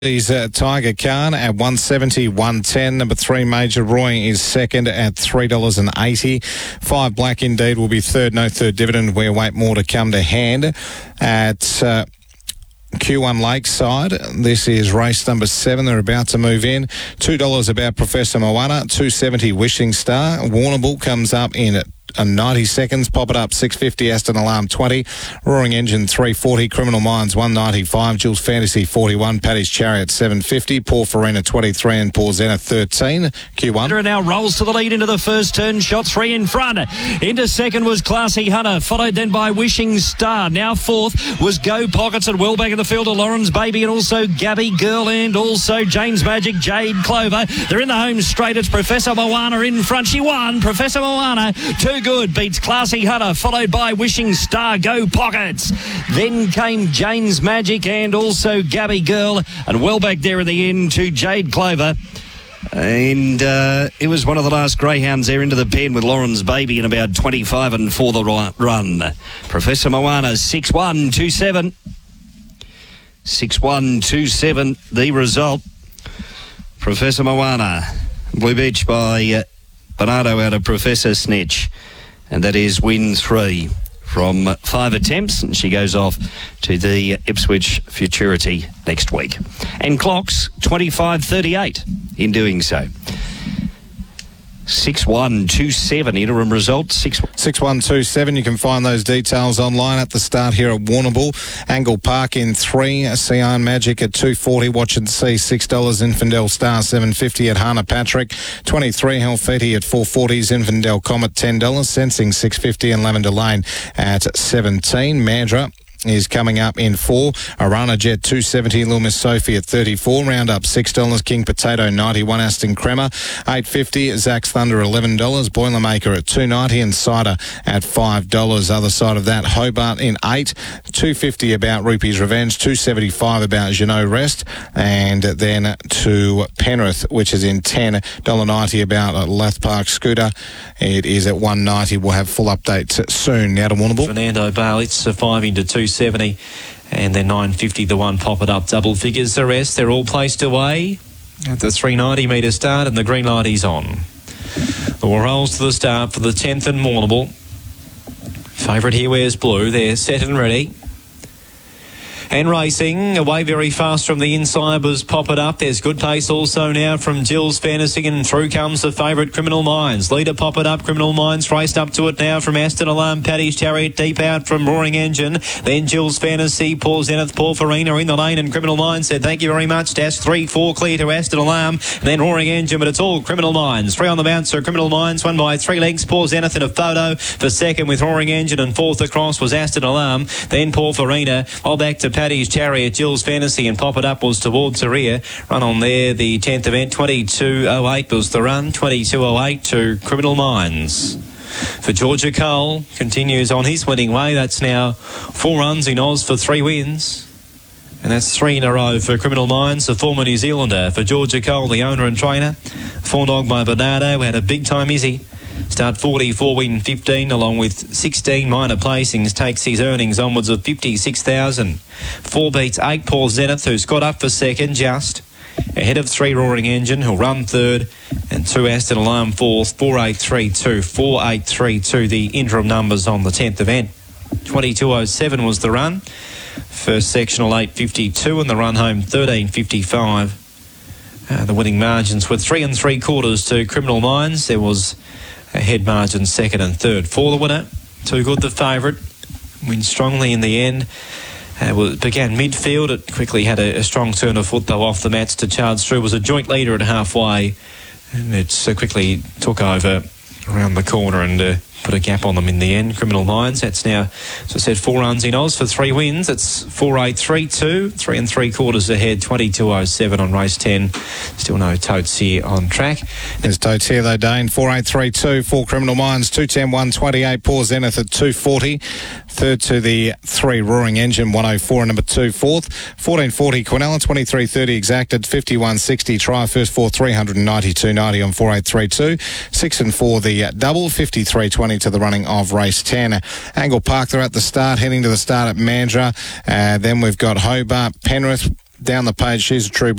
He's Tiger Khan at $170, $110. Number 3, Major Roy is second at $3.80. 5, Black Indeed will be third. No third dividend. We await more to come to hand at Q1 Lakeside. This is race number 7. They're about to move in. $2 about Professor Moana. $2.70 Wishing Star. Warrnambool comes up in 90 seconds. Pop It Up, $6.50. Aston Alarm, $20. Roaring Engine, $3.40. Criminal Minds, $1.95. Jules Fantasy, $41. Paddy's Chariot, $7.50. Paul Farina, $23. And Paul Zenith, $13. Q1. Now rolls to the lead into the first turn. Shot 3 in front. Into second was Classy Hunter, followed then by Wishing Star. Now fourth was Go Pockets, and well back in the field of Lauren's Baby, and also Gabby Girl, and also James Magic, Jade Clover. They're in the home straight. It's Professor Moana in front. She won. Professor Moana, Too Good, beats Classy Hunter, followed by Wishing Star, Go Pockets. Then came James Magic and also Gabby Girl, and well back there in the end to Jade Clover. And it was one of the last greyhounds there into the pen with Lauren's Baby in about 25 and for the run. Professor Moana, 6-1-2-7. 6-1-2-7, the result. Professor Moana, Blue Beach by Bernardo out of Professor Snitch. And that is win 3 from 5 attempts. And she goes off to the Ipswich Futurity next week. And clocks 25.38 in doing so. 6-1-2-7 interim result. 6-1-2-7. You can find those details online at the start here at Warrnambool. Angle Park in 3. Sian Magic at $2.40. Watch and See $6. Infidel Star $7.50 at Hannah Patrick. 23 Helfeti at $4.40. Infidel Comet $10. Sensing $6.50 and Lavender Lane at $17. Mandra is coming up in 4. Arana Jet $2.70. Loomis Sophie at $34. Roundup $6. King Potato $91. Aston Crema $8.50. Zach's Thunder $11. Boilermaker at $2.90 and Cider at $5. Other side of that, Hobart in 8. $2.50 about Rupee's Revenge. $2.75 about Jeannot Rest, and then to Penrith, which is in 10. $1.90 about Lath Park Scooter. It is at $1.90. We'll have full updates soon. Now to Warrnambool. Fernando Bale, it's a 5 into 270, and then $9.50 the one. Pop It Up, double figures the rest. They're all placed away at the 390 metre start, and the green light is on. The rolls to the start for the 10th and Warrnambool. Favourite here wears blue. They're set and ready. And racing away very fast from the inside was Pop It Up. There's good pace also now from Jill's Fantasy, and through comes the favourite Criminal Minds. Leader Pop It Up, Criminal Minds raced up to it now from Aston Alarm, Paddy's Chariot deep out from Roaring Engine. Then Jill's Fantasy, Paul Zenith, Paul Farina in the lane, and Criminal Minds said thank you very much. Dash 3-4 clear to Aston Alarm, and then Roaring Engine, but it's all Criminal Minds. 3 on the bouncer, Criminal Minds, won by 3 lengths. Paul Zenith in a photo for second with Roaring Engine, and fourth across was Aston Alarm. Then Paul Farina, all back to Paddy's Chariot, Jill's Fantasy, and Pop It Up was towards the rear. Run on there, the 10th event, 22.08 was the run, 22.08 to Criminal Minds. For Georgia Cole, continues on his winning way. That's now 4 runs in Oz for 3 wins. And that's 3 in a row for Criminal Minds, the former New Zealander. For Georgia Cole, the owner and trainer. 4 dog by Bernardo, had a big time Izzy. Start 44, win 15, along with 16 minor placings, takes his earnings onwards of 56,000. 4 beats 8, Paul Zenith, who's got up for second just. Ahead of 3, Roaring Engine, who'll run third, and 2, Aston Alarm fourth. 4-8-3-2, 4-8-3-2, the interim numbers on the 10th event. 22.07 was the run. First sectional 8.52, and the run home 13.55. The winning margins were 3 3/4 to Criminal Minds. There was a head margin second and third for the winner. Too Good the favourite. Wins strongly in the end. Began midfield. It quickly had a strong turn of foot though off the mats to charge through. Was a joint leader at halfway, and it quickly took over around the corner and put a gap on them in the end. Criminal Minds, that's now, as I said, 4 runs in Oz for 3 wins. It's 4-8-3-2, 3 3/4 ahead, 22.07 on race 10. Still no totes here on track. There's totes here though, Dane. 4-8-3-2 for Criminal Minds, 210-128. Paul Zenith at 240. Third to the 3, Roaring Engine, 104, and number 2, fourth. 14.40 Quinella, 23.30 exacted, 51.60. Try first 4, 392.90 on 4-8-3-2. 6 and 4 the double, 53.20 to the running of race 10. Angle Park, they're at the start, heading to the start at Mandra. Then we've got Hobart, Penrith down the page. She's a True Blue.